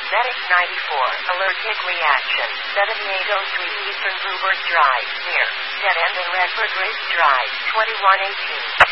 Medic 94, allergic reaction, 7803 Eastern Bluebird Drive, near, dead end in Redbird Race Drive, 2118.